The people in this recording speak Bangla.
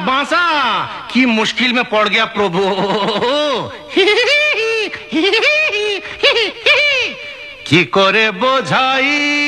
बांसा की मुश्किल में पड़ गया प्रभु। की करे बोझाई